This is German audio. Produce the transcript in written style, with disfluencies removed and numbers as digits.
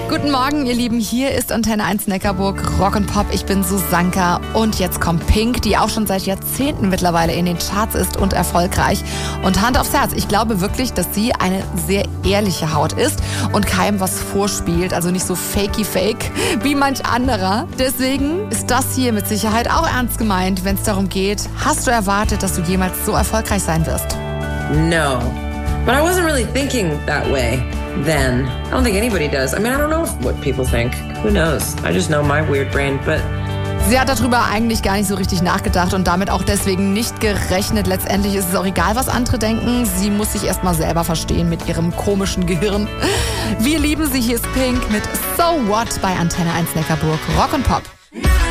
Guten Morgen, ihr Lieben. Hier ist Antenne 1 Neckarburg, Rock und Pop. Ich bin Susanka und jetzt kommt Pink, die auch schon seit Jahrzehnten mittlerweile in den Charts ist und erfolgreich. Und Hand aufs Herz, ich glaube wirklich, dass sie eine sehr ehrliche Haut ist und keinem was vorspielt, also nicht so fakey-fake wie manch anderer. Deswegen ist das hier mit Sicherheit auch ernst gemeint, wenn es darum geht, hast du erwartet, dass du jemals so erfolgreich sein wirst? No, but I wasn't really thinking that way. Then. I don't think anybody does. I mean, I don't know what people think. Who knows? I just know my weird brain, but... Sie hat darüber eigentlich gar nicht so richtig nachgedacht und damit auch deswegen nicht gerechnet. Letztendlich ist es auch egal, was andere denken. Sie muss sich erstmal selber verstehen mit ihrem komischen Gehirn. Wir lieben sie. Hier ist Pink mit So What bei Antenne 1 Neckarburg, Rock und Pop.